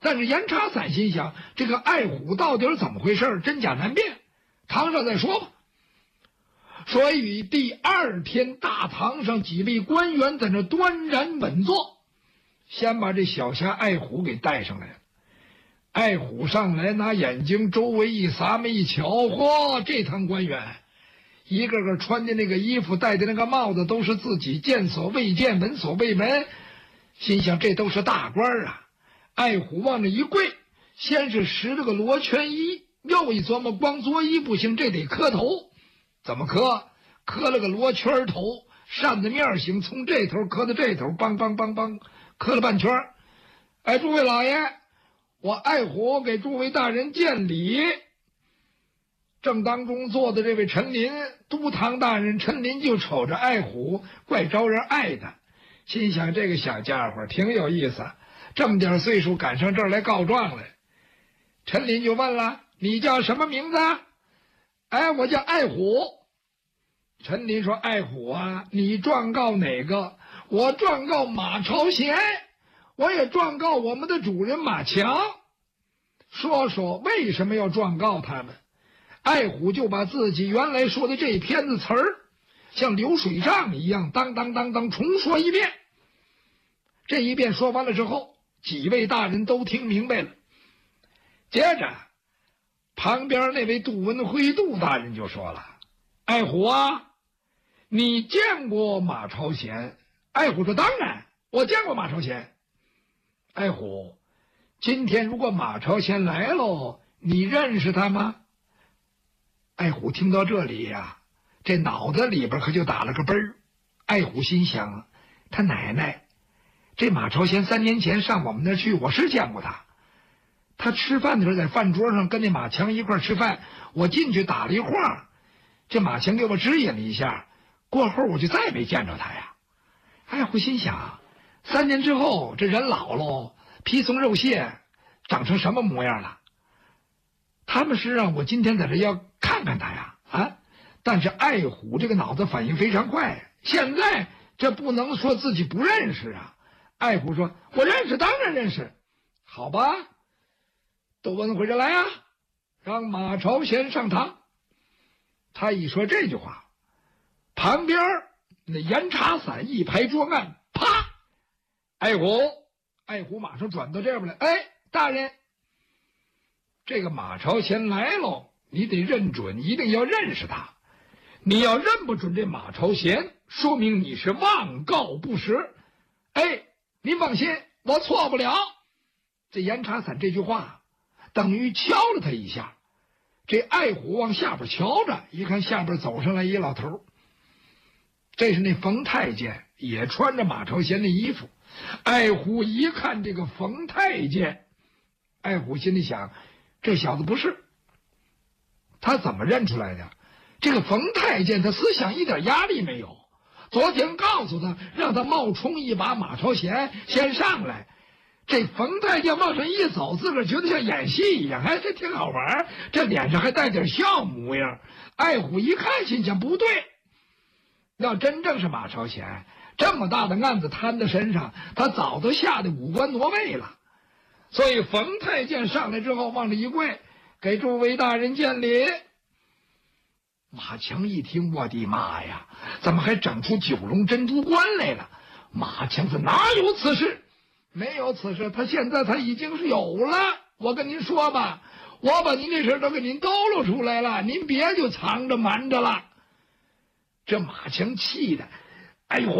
但是严查散心想，这个爱虎到底是怎么回事，真假难辨，堂上再说吧。所以第二天，大堂上几位官员在那端然稳坐，先把这小侠爱虎给带上来了。爱虎上来，拿眼睛周围一撒么一瞧，嚯，这堂官员一个个穿的那个衣服，戴的那个帽子，都是自己见所未见，闻所未闻，心想这都是大官啊。爱虎往那一跪，先是拾了个罗圈衣，又一琢磨，光作揖不行，这得磕头。怎么磕？磕了个罗圈头，扇子面形，从这头磕到这头，梆梆梆梆，磕了半圈。哎，诸位老爷，我爱虎给诸位大人见礼。正当中坐的这位陈林，都堂大人陈林就瞅着爱虎，怪招人爱的，心想这个小家伙挺有意思，这么点岁数赶上这儿来告状来。陈林就问了：“你叫什么名字？”“哎，我叫爱虎。”陈林说：“爱虎啊，你状告哪个？”“我状告马朝贤，我也状告我们的主人马强。”说说为什么要状告他们。爱虎就把自己原来说的这篇子词儿，像流水账一样，当当当当重说一遍。这一遍说完了之后，几位大人都听明白了。接着，旁边那位杜文辉杜大人就说了：“爱虎啊，你见过马朝贤？”爱虎说：“当然，我见过马朝贤。”爱虎，今天如果马朝贤来喽，你认识他吗？爱虎听到这里呀，这脑子里边可就打了个奔儿。爱虎心想，他奶奶，这马朝贤3年前上我们那儿去，我是见过他。他吃饭的时候在饭桌上跟那马强一块吃饭，我进去打了一晃，这马强给我指引了一下，过后我就再没见着他呀。爱虎心想，3年之后这人老喽，皮松肉屑，长成什么模样了？他们是让我今天在这要看看他呀，啊！但是爱虎这个脑子反应非常快，现在这不能说自己不认识啊。爱虎说：“我认识，当然认识。”好吧，窦文辉着来啊，让马朝贤上堂。他一说这句话，旁边那严查伞一拍桌案，啪！爱虎马上转到这边来，哎，大人。这个马朝贤来喽，你得认准，一定要认识他。你要认不准这马朝贤，说明你是妄告不实。哎，您放心，我错不了。这严查伞这句话等于敲了他一下。这爱虎往下边瞧着，一看下边走上来一老头，这是那冯太监，也穿着马朝贤的衣服。爱虎一看这个冯太监，爱虎心里想，这小子不是。他怎么认出来的？这个冯太监他思想一点压力没有，昨天告诉他让他冒充一把马朝贤先上来，这冯太监往上一走，自个儿觉得像演戏一样，哎，这挺好玩，这脸上还带点笑模样。爱虎一看心想，不对，要真正是马朝贤，这么大的案子摊在身上，他早都吓得五官挪位了。所以冯太监上来之后往这一跪，给诸位大人见礼。马强一听，我的妈呀，怎么还整出九龙珍珠关来了？马强说，哪有此事？没有此事，他现在他已经是有了。我跟您说吧，我把您这事都给您兜露出来了，您别就藏着瞒着了。这马强气的，哎呦，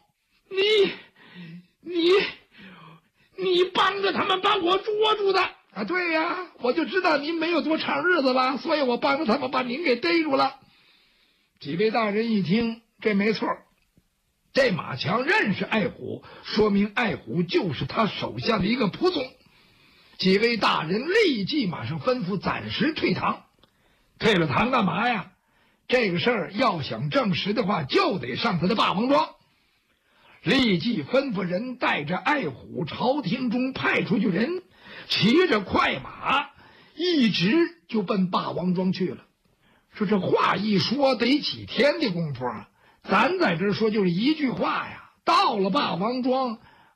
你帮着他们把我捉住的啊！对呀，我就知道您没有多长日子了，所以我帮着他们把您给逮住了。几位大人一听，这没错，这马强认识爱虎，说明爱虎就是他手下的一个仆从。几位大人立即马上吩咐暂时退堂。退了堂干嘛呀？这个事儿要想证实的话，就得上他的霸王庄。立即吩咐人带着爱虎，朝廷中派出去人，骑着快马，一直就奔霸王庄去了。说这话一说得几天的功夫啊，咱在这说就是一句话呀。到了霸王庄，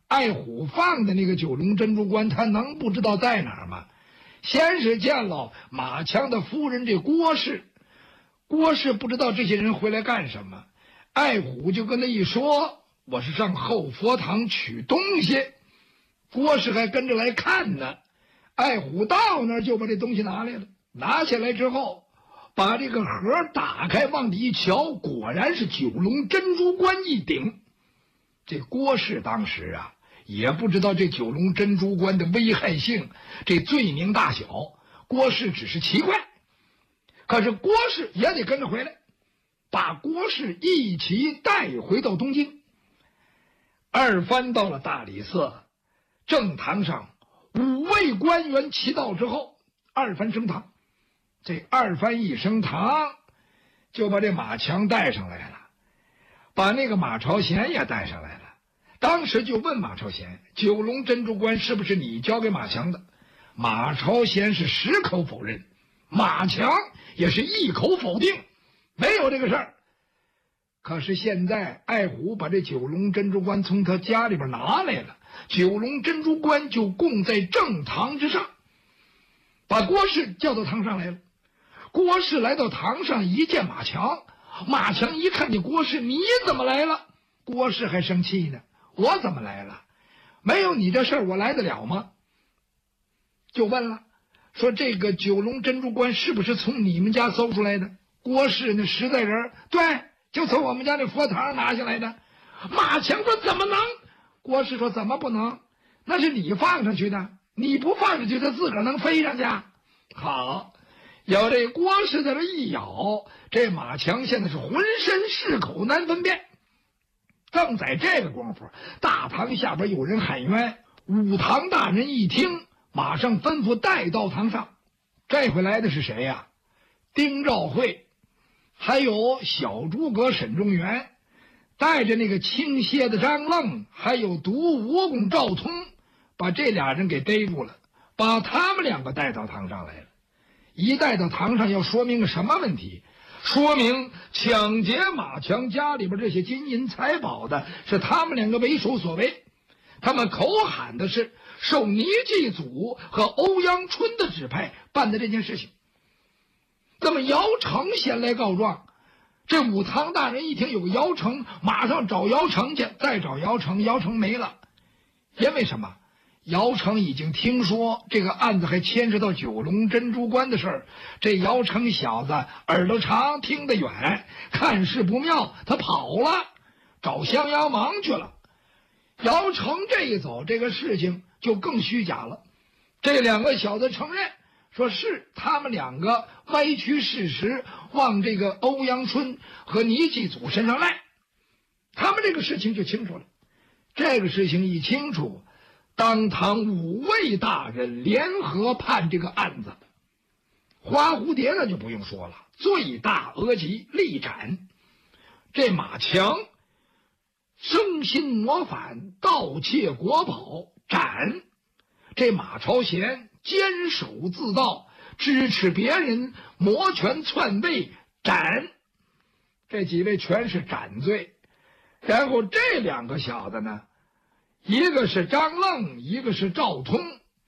爱虎放的那个九龙珍珠关，他能不知道在哪儿吗？先是见了马强的夫人这郭氏，郭氏不知道这些人回来干什么，爱虎就跟他一说，我是上后佛堂取东西，郭氏还跟着来看呢。爱虎到那儿就把这东西拿来了，拿下来之后，把这个盒打开，往里一瞧，果然是九龙珍珠关一顶。这郭氏当时啊，也不知道这九龙珍珠关的危害性，这罪名大小，郭氏只是奇怪。可是郭氏也得跟着回来，把郭氏一起带回到东京。二番到了大理寺正堂上，5位官员齐到之后，二番升堂。这二番一升堂，就把这马强带上来了，把那个马朝贤也带上来了。当时就问马朝贤，九龙珍珠关是不是你交给马强的？马朝贤是10口否认，马强也是1口否定，没有这个事儿。可是现在爱虎把这九龙珍珠关从他家里边拿来了，九龙珍珠关就供在正堂之上，把郭氏叫到堂上来了。郭氏来到堂上一见马强，马强一看见郭氏，你怎么来了？郭氏还生气呢，我怎么来了？没有你这事儿我来得了吗？就问了，说这个九龙珍珠关是不是从你们家搜出来的？郭氏那实在人，对，就从我们家那佛堂拿下来的。马强说怎么能？郭氏说怎么不能？那是你放上去的，你不放上去他自个儿能飞上去。好，有这郭氏在这一咬，这马强现在是浑身是口难分辨。正在这个功夫，大堂下边有人喊冤，武堂大人一听，马上吩咐带到堂上。这回来的是谁呀？丁兆会，还有小诸葛沈仲元，带着那个倾泻的张愣，还有毒蜈蚣赵通，把这俩人给逮住了，把他们2个带到堂上来了。一带到堂上，要说明个什么问题？说明抢劫马强家里边这些金银财宝的是他们2个为首所为。他们口喊的是受倪继祖和欧阳春的指派办的这件事情。那么姚成先来告状，这武堂大人一听有个姚成，马上找姚成去，再找姚成，姚成没了。因为什么？姚成已经听说这个案子还牵涉到九龙珍珠关的事儿，这姚成小子耳朵长听得远，看事不妙，他跑了，找襄阳王去了。姚成这一走，这个事情就更虚假了。这2个小子承认说是他们2个歪曲事实，往这个欧阳春和倪继祖身上赖，他们这个事情就清楚了。这个事情一清楚，当堂5位大人联合判这个案子。花蝴蝶那就不用说了，罪大恶极，立斩。这马强生心谋反，盗窃国宝，斩。这马朝贤坚守自盗，支持别人摩拳篡位，斩。这几位全是斩罪。然后这2个小子呢，一个是张愣，一个是赵通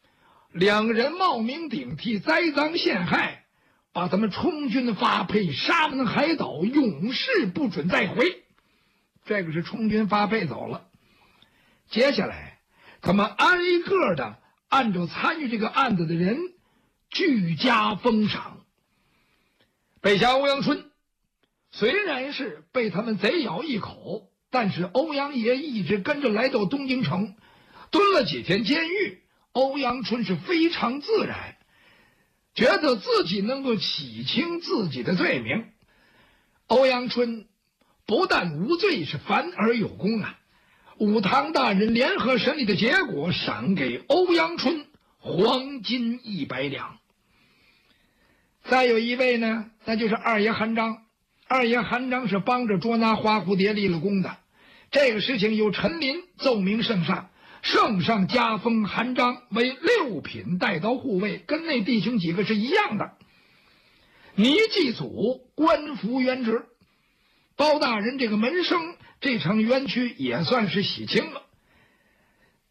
，2个人冒名顶替，栽赃陷害，把他们充军发配，沙门海岛，永世不准再回。这个是充军发配走了。接下来他们挨个的按照参与这个案子的人俱加封赏。北峡欧阳春虽然是被他们贼咬一口，但是欧阳爷一直跟着来到东京城，蹲了几天监狱。欧阳春是非常自然，觉得自己能够洗清自己的罪名。欧阳春不但无罪，是反而有功啊！武堂大人联合审理的结果，赏给欧阳春黄金100两。再有一位呢，那就是二爷韩章。二爷韩章是帮着捉拿花蝴蝶立了功的。这个事情由陈琳奏明圣上，圣上加封韩章为6品带刀护卫，跟那弟兄几个是一样的。倪继祖官服原职，包大人这个门生这场冤屈也算是洗清了。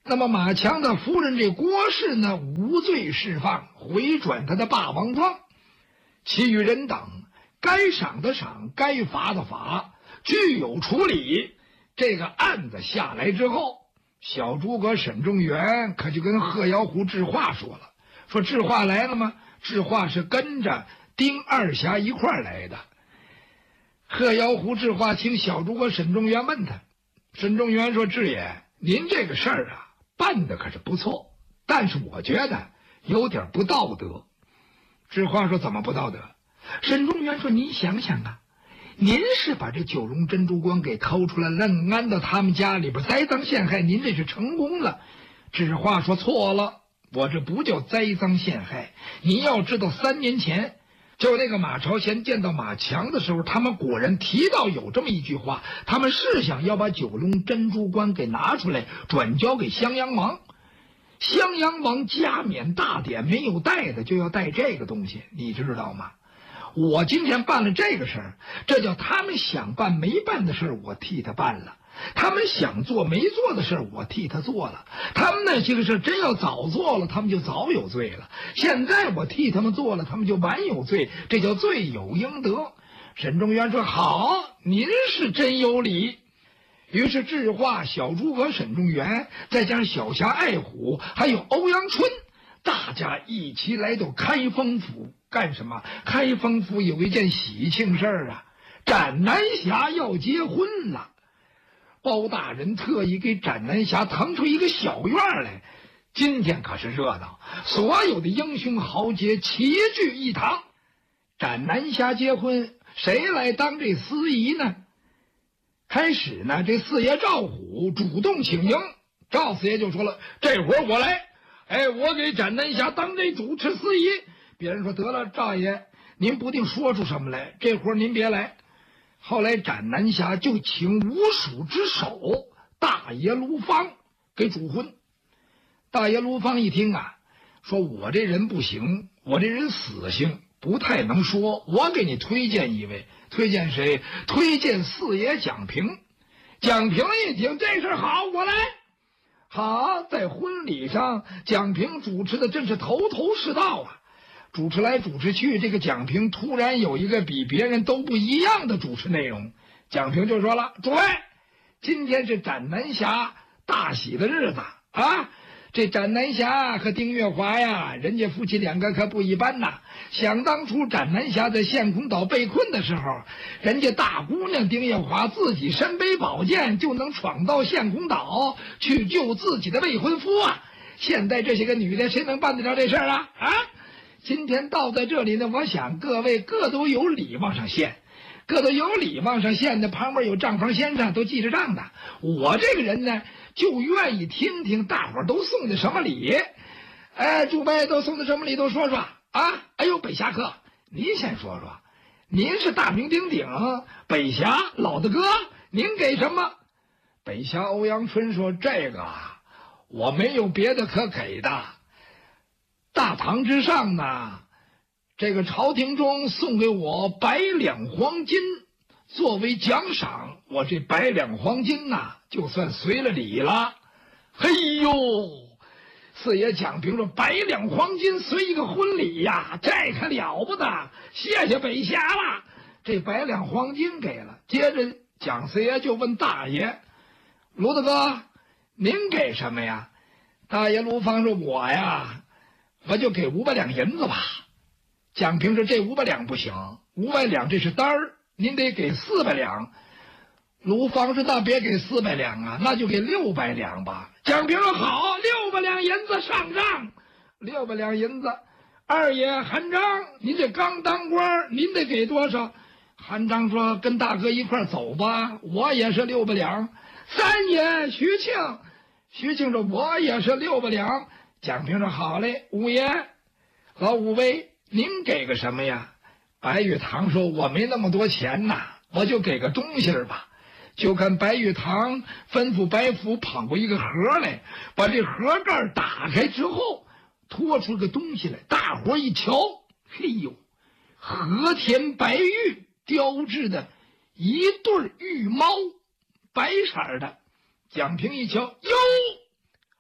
那么马强的夫人这郭氏呢，无罪释放，回转他的霸王庄。其余人等该赏的赏，该罚的罚，具有处理。这个案子下来之后，小诸葛沈仲元可就跟贺瑶湖智化说了，说智化来了吗？智化是跟着丁二侠一块儿来的。贺瑶湖智化请小诸葛沈仲元问他，沈仲元说：“智爷，您这个事儿啊，办的可是不错，但是我觉得有点不道德。”智化说：“怎么不道德？”沈仲元说：“您想想啊，您是把这九龙珍珠关给偷出来，愣安到他们家里边栽赃陷害，您这是成功了。”智化说：“错了，我这不叫栽赃陷害。你要知道，3年前就那个马朝贤见到马强的时候，他们果然提到有这么一句话，他们是想要把九龙珍珠关给拿出来转交给襄阳王。襄阳王加冕大典没有带的，就要带这个东西，你知道吗？我今天办了这个事儿，这叫他们想办没办的事儿，我替他办了；他们想做没做的事儿，我替他做了。他们那些个事真要早做了，他们就早有罪了。现在我替他们做了，他们就晚有罪，这叫罪有应得。沈仲元说：“好，您是真有理。”于是智化、小诸葛沈仲元，再加上小侠爱虎，还有欧阳春，大家一起来到开封府干什么？开封府有一件喜庆事儿啊，斩南侠要结婚了。包大人特意给斩南侠腾出一个小院来，今天可是热闹，所有的英雄豪杰齐聚一堂。斩南侠结婚，谁来当这司仪呢？开始呢，这四爷赵虎主动请缨，赵四爷就说了：“这活我来，我给斩南侠当这主持司仪。”别人说：“得了，赵爷，您不定说出什么来，这活您别来。”后来斩南侠就请吴蜀之首大爷卢芳给主婚。大爷卢芳一听啊，说：“我这人不行，我这人死性，不太能说，我给你推荐一位。”推荐谁？推荐四爷蒋平。蒋平一听这事好，我来。好，在婚礼上，蒋平主持的真是头头是道啊！主持来主持去，这个蒋平突然有一个比别人都不一样的主持内容。蒋平就说了：“诸位，今天是斩南侠大喜的日子啊！这斩南侠和丁月华呀，人家夫妻两个可不一般呐。想当初斩南侠在陷空岛被困的时候，人家大姑娘丁月华自己身背宝剑，就能闯到陷空岛去救自己的未婚夫啊！现在这些个女的，谁能办得着这事儿啊？啊！今天到在这里呢，我想各位各都有礼往上献。”各都有礼往上献的，旁边有账房先生都记着账的。我这个人呢，就愿意听听大伙儿都送的什么礼。诸位都送的什么礼都说说啊！哎呦，北侠客，您先说说，您是大名鼎鼎北侠老大哥，您给什么？北侠欧阳春说：“这个啊，我没有别的可给的。大堂之上呢，这个朝廷中送给我100两黄金作为奖赏，我这100两黄金呐，就算随了礼了。”嘿呦，四爷蒋平说：“100两黄金随一个婚礼呀，这可了不得！谢谢北侠了。”这100两黄金给了，接着蒋四爷就问大爷：“卢大哥，您给什么呀？”大爷卢芳说：“我呀，我就给500两银子吧。”蒋平说：“这500两不行，500两这是单儿，您得给400两。”卢芳说：“那别给400两啊，那就给600两吧。”蒋平说：“好，600两银子上账。600两银子，二爷韩章，您这刚当官，您得给多少？”韩章说：“跟大哥一块走吧，我也是600两。”三爷徐庆，徐庆说：“我也是600两。”蒋平说：“好嘞。”五爷，老五位，您给个什么呀？白玉堂说：“我没那么多钱呐，我就给个东西吧。”就看白玉堂吩咐白虎捧过一个盒来，把这盒盖打开之后，拖出个东西来。大伙一瞧，嘿呦，和田白玉雕制的一对玉猫，白色的。蒋平一瞧，哟，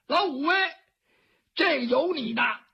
老五位，这个有你的。